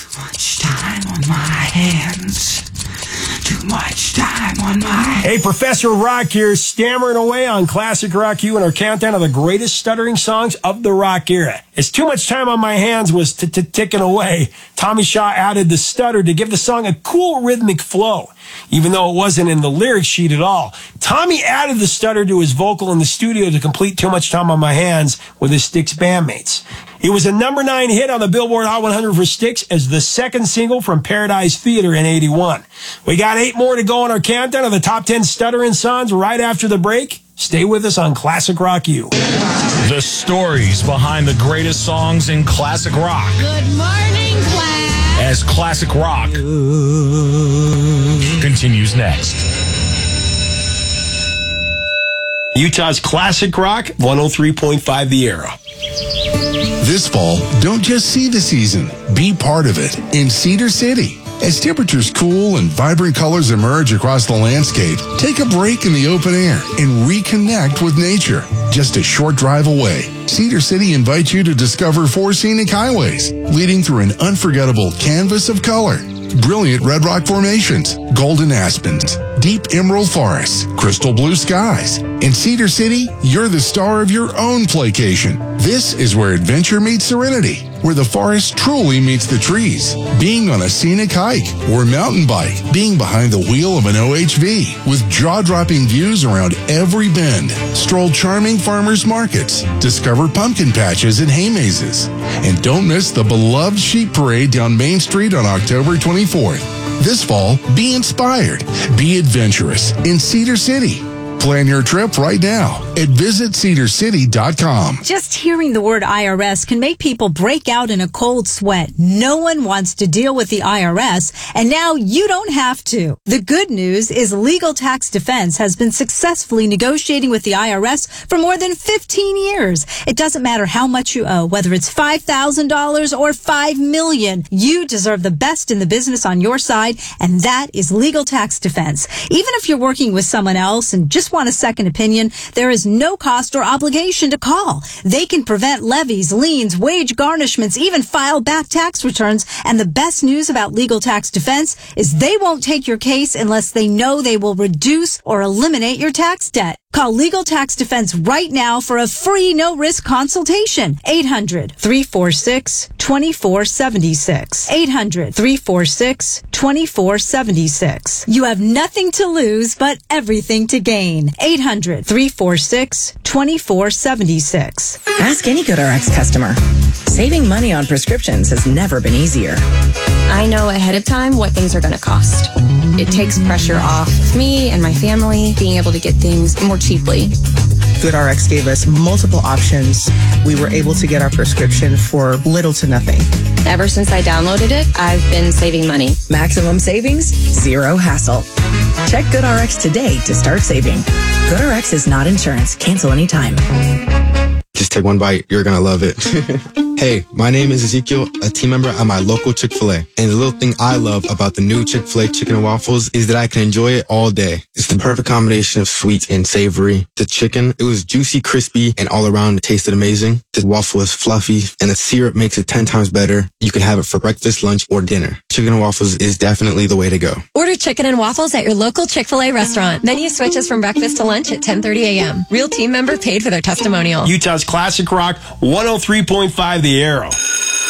much time on my hands. Too much time on my hands. Hey, Professor Rock here, stammering away on Classic Rock U and our countdown of the greatest stuttering songs of the rock era. As Too Much Time on My Hands was ticking away, Tommy Shaw added the stutter to give the song a cool rhythmic flow, even though it wasn't in the lyric sheet at all. Tommy added the stutter to his vocal in the studio to complete Too Much Time on My Hands with his Styx bandmates. It was a number 9 hit on the Billboard Hot 100 for Styx as the second single from Paradise Theater in '81. We got 8 more to go on our countdown of the top 10 stuttering songs right after the break. Stay with us on Classic Rock U. The stories behind the greatest songs in classic rock. Good morning, class. As Classic Rock continues next. Utah's Classic Rock, 103.5 The Arrow. This fall, don't just see the season, be part of it in Cedar City. As temperatures cool and vibrant colors emerge across the landscape, take a break in the open air and reconnect with nature. Just a short drive away, Cedar City invites you to discover 4 scenic highways leading through an unforgettable canvas of color. Brilliant red rock formations, golden aspens, deep emerald forests, crystal blue skies. In Cedar City, you're the star of your own playcation. This is where adventure meets serenity, where the forest truly meets the trees. Being on a scenic hike or mountain bike, being behind the wheel of an OHV with jaw-dropping views around every bend. Stroll charming farmers markets, discover pumpkin patches and hay mazes. And don't miss the beloved sheep parade down Main Street on October 24th. This fall, be inspired, be adventurous in Cedar City. Plan your trip right now at visitcedarcity.com. Just hearing the word IRS can make people break out in a cold sweat. No one wants to deal with the IRS, and now you don't have to. The good news is Legal Tax Defense has been successfully negotiating with the IRS for more than 15 years. It doesn't matter how much you owe, whether it's $5,000 or $5 million. You deserve the best in the business on your side, and that is Legal Tax Defense. Even if you're working with someone else and just want a second opinion, there is no cost or obligation to call. They can prevent levies, liens, wage garnishments, even file back tax returns. And the best news about Legal Tax Defense is they won't take your case unless they know they will reduce or eliminate your tax debt. Call Legal Tax Defense right now for a free no-risk consultation. 800-346-2476. 800-346-2476. You have nothing to lose but everything to gain. 800-346-2476. Ask any GoodRx customer. Saving money on prescriptions has never been easier. I know ahead of time what things are going to cost. It takes pressure off me and my family being able to get things more cheaply. GoodRx gave us multiple options. We were able to get our prescription for little to nothing. Ever since I downloaded it, I've been saving money. Maximum savings, zero hassle. Check GoodRx today to start saving. GoodRx is not insurance. Cancel anytime. Just take one bite. You're going to love it. Hey, my name is Ezekiel, a team member at my local Chick-fil-A. And the little thing I love about the new Chick-fil-A chicken and waffles is that I can enjoy it all day. It's the perfect combination of sweet and savory. The chicken, it was juicy, crispy, and all around it tasted amazing. The waffle is fluffy, and the syrup makes it 10 times better. You can have it for breakfast, lunch, or dinner. Chicken and waffles is definitely the way to go. Order chicken and waffles at your local Chick-fil-A restaurant. Menu switches from breakfast to lunch at 10:30 a.m. Real team member paid for their testimonial. Utah's Classic Rock, 103.5 The Arrow.